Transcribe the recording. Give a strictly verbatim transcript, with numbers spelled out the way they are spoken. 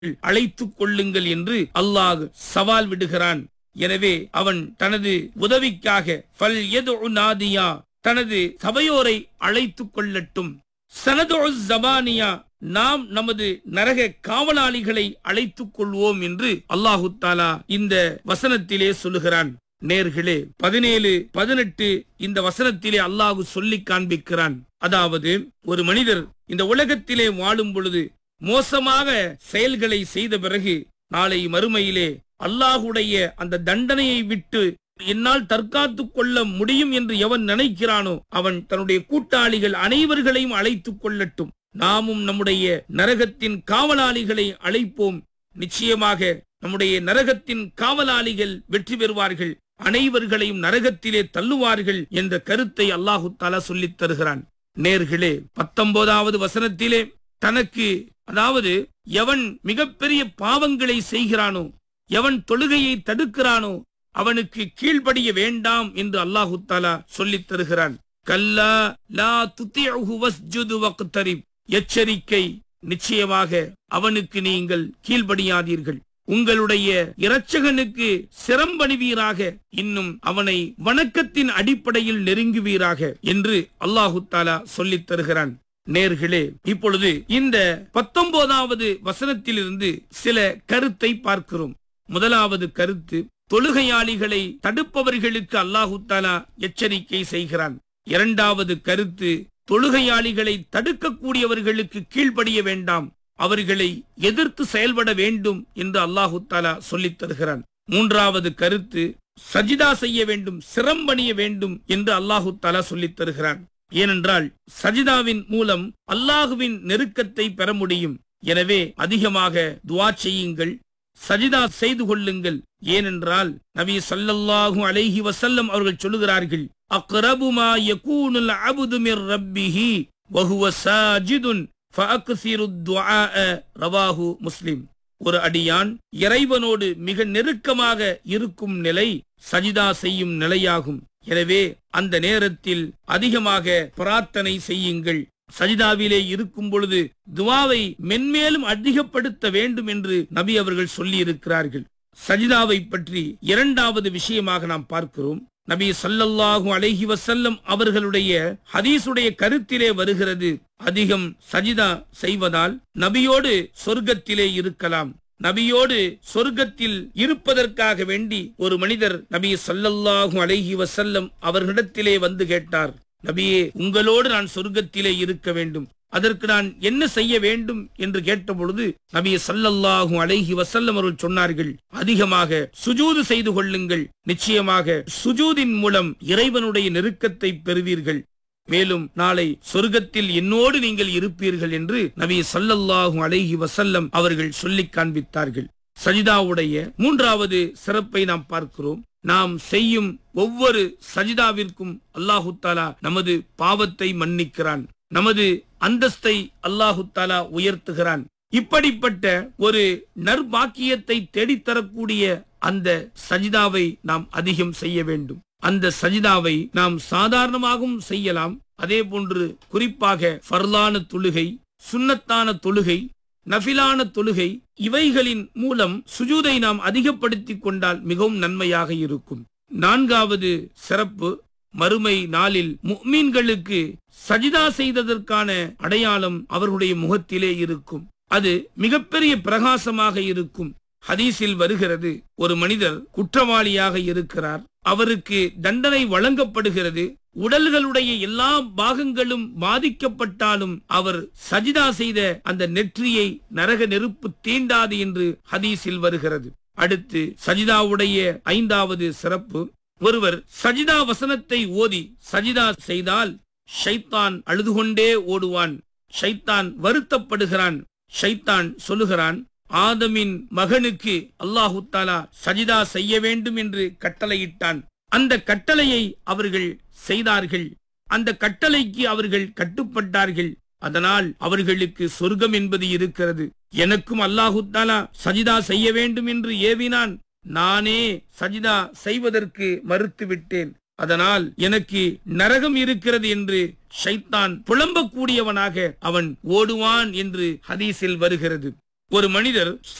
அழைத்துக் கொள்ளுங்கள் என்று அல்லாஹ் சவால் விடுகிறான். எனவே அவன் தனது உதவிக்காக ஃபல் யதுஉ நாதியா, தனது சபையோரை அழைத்துக் கொள்ளட்டும். சனதுஉ ஸபானியா, நாம் நமது நரக காவலாளிகளை அழைத்துக் கொள்வோம் என்று அல்லாஹு தஆலா இந்த வசனத்திலே சொல்லுகிறான். நேர்களே, பதினேழு பதினெட்டு இந்த வசனத்திலே அல்லாஹ் சொல்லி காண்பிக்கிறான். அதாவது, ஒரு மனிதர் இந்த உலகத்திலே வாழும் பொழுது மோசமாக செயல்களை செய்த பிறகு நாளை மறுமையிலே அல்லாஹுடைய அந்த தண்டனையை விட்டு என்னால் தற்காத்துக் கொள்ள முடியும் என்று எவன் நினைக்கிறானோ அவன் தன்னுடைய கூட்டாளிகள் அனைவர்களையும் அழைத்துக் கொள்ளட்டும். நாமும் நம்முடைய நரகத்தின் காவலாளிகளை அழைப்போம். நிச்சயமாக நம்முடைய நரகத்தின் காவலாளிகள் வெற்றி பெறுவார்கள், அனைவர்களையும் நரகத்திலே தள்ளுவார்கள் என்ற கருத்தை அல்லாஹு தஆலா சொல்லித் தருகிறான். நேர்களே, பத்தொன்பதாவது வசனத்திலே தனக்கு, அதாவது எவன் மிகப்பெரிய பாவங்களை செய்கிறானோ, எவன் தொழுகையை தடுக்கிறானோ அவனுக்கு கீழ்ப்படிய வேண்டாம் என்று அல்லாஹு தஆலா சொல்லித் தருகிறான். கல்லா லா துதிஉஹு வஸ்ஜுது வக்தரிப், எச்சரிக்கை, நிச்சயமாக அவனுக்கு நீங்கள் கீழ்ப்படியாதீர்கள். உங்களுடைய இரட்சகனுக்கு சிரம்பணிவீராக, இன்னும் அவனை வணக்கத்தின் அடிப்படையில் நெருங்குவீராக என்று அல்லாஹு தஆலா சொல்லித் தருகிறான். நேர்களே, இப்பொழுது இந்த பத்தொன்பதாவது வசனத்திலிருந்து சில கருத்தை பார்க்கிறோம். முதலாவது கருத்து, தொழுகையாளிகளை தடுப்பவர்களுக்கு அல்லாஹு தஆலா எச்சரிக்கை செய்கிறான். இரண்டாவது கருத்து, தொழுகையாளிகளை தடுக்கக்கூடியவர்களுக்கு கீழ்ப்படிய வேண்டாம், அவர்களை எதிர்த்து செயல்பட வேண்டும் என்று அல்லாஹு தஆலா சொல்லித் தருகிறான். மூன்றாவது கருத்து, சஜிதா செய்ய வேண்டும், சிரம்பணிய வேண்டும் என்று அல்லாஹு தஆலா சொல்லித் தருகிறான். ஏனென்றால் சஜிதாவின் மூலம் அல்லாஹுவின் நெருக்கத்தை பெற முடியும். எனவே அதிகமாக துஆ செய்யுங்கள், சஜிதா செய்து கொள்ளுங்கள். ஏனென்றால் நபி ஸல்லல்லாஹு அலைஹி வஸல்லம் அவர்கள் சொல்லுகிறார்கள், அக்ரபு மா யகூனுல் அப்து மிர் ரப்பிஹி வஹுவ சாஜிதுன் ஃபஅக்ஸிரு துஆ, ரவாஹு முஸ்லிம். ஒரு அடியான் இறைவனோடு மிக நெருக்கமாக இருக்கும் நிலை சஜிதா செய்யும் நிலையாகும். எனவே அந்த நேரத்தில் அதிகமாக பிரார்த்தனை செய்யுங்கள். சஜிதாவிலே இருக்கும் பொழுது துஆவை மென்மேலும் அதிகப்படுத்த வேண்டும் என்று நபி அவர்கள் சொல்லி இருக்கிறார்கள். சஜிதாவை பற்றி இரண்டாவது விஷயமாக நாம் பார்க்கிறோம். நபி ஸல்லல்லாஹு அலைஹி வஸல்லம் அவர்களுடைய ஹதீஸுடைய கருத்திலே வருகிறது, அதிகம் சஜிதா செய்வதால் நபியோடு சொர்க்கத்திலே இருக்கலாம். நபியோடு சொர்க்கத்தில் இருப்பதற்காக வேண்டி ஒரு மனிதர் நபி ஸல்லல்லாஹு அலைஹி வஸல்லம் அவர்களிடத்திலே வந்து கேட்டார், நபியே, உங்களோடு நான் சொர்க்கத்திலே இருக்க வேண்டும், அதற்கு நான் என்ன செய்ய வேண்டும் என்று கேட்டபொழுது நபி ஸல்லல்லாஹு அலைஹி வஸல்லம் அவர்கள் சொன்னார்கள், அதிகமாக சுஜூது செய்து கொள்ளுங்கள், நிச்சயமாக சுஜூதின் மூலம் இறைவனுடைய நெருக்கத்தை பெறுவீர்கள், மேலும் நாளை சொர்க்கத்தில் என்னோடு நீங்கள் இருப்பீர்கள் என்று நபி ஸல்லல்லாஹு அலைஹி வஸல்லம் அவர்கள் சொல்லி காண்பித்தார்கள். சஜிதாவுடைய மூன்றாவது சிறப்பை நாம் பார்க்கிறோம். நாம் செய்யும் ஒவ்வொரு சஜிதாவிற்கும் அல்லாஹு தஆலா நமது பாவத்தை மன்னிக்கிறான், நமது அந்தஸ்தை அல்லாஹு தஆலா உயர்த்துகிறான். இப்படிப்பட்ட ஒரு நற்பாக்கியத்தை தேடித்தரக்கூடிய அந்த சஜிதாவை நாம் அதிகம் செய்ய வேண்டும். அந்த சஜிதாவை நாம் சாதாரணமாகவும் செய்யலாம். அதே போன்று குறிப்பாக ஃபர்லான தொழுகை, சுன்னத்தான தொழுகை, நஃபிலான தொழுகை, இவைகளின் மூலம் சுஜூதை நாம் அதிகப்படுத்திக் கொண்டால் மிகவும் நன்மையாக இருக்கும். நான்காவது சிறப்பு, மறுமை நாளில் முஃமின்களுக்கு சஜிதா செய்ததற்கான அடையாளம் அவர்களுடைய முகத்திலே இருக்கும். அது மிகப்பெரிய பிரகாசமாக இருக்கும். ஹதீஸில் வருகிறது, ஒரு மனிதர் குற்றவாளியாக இருக்கிறார், அவருக்கு தண்டனை வழங்கப்படுகிறது, உடல்களுடைய எல்லா பாகங்களும் பாதிக்கப்பட்டாலும் அவர் சஜிதா செய்த அந்த நெற்றியை நரக நெருப்பு தீண்டாது என்று ஹதீஸில் வருகிறது. அடுத்து சஜிதாவுடைய ஐந்தாவது சிறப்பு, ஒருவர் சஜிதா வசனத்தை ஓதி சஜிதா செய்தால் ஷைத்தான் அழுது கொண்டே ஓடுவான், ஷைத்தான் வருத்தப்படுகிறான், ஷைத்தான் சொல்லுகிறான், ஆதமின் மகனுக்கு அல்லாஹு தஆலா சஜிதா செய்ய வேண்டும் என்று கட்டளையிட்டான். அந்த கட்டளையை அவர்கள் செய்தார்கள், அந்த கட்டளைக்கு அவர்கள் கட்டுப்பட்டார்கள், அதனால் அவர்களுக்கு சொர்க்கம் என்பது இருக்கிறது. எனக்கும் அல்லாஹு தஆலா சஜிதா செய்ய வேண்டும் என்று ஏவினான், நானே சஜிதா செய்வதற்கு மறுத்துவிட்டேன், அதனால் எனக்கு நரகம் இருக்கிறது என்று ஷைத்தான் புலம்பக்கூடியவனாக அவன் ஓடுவான் என்று ஹதீஸில் வருகிறது. ஒரு மனிதர்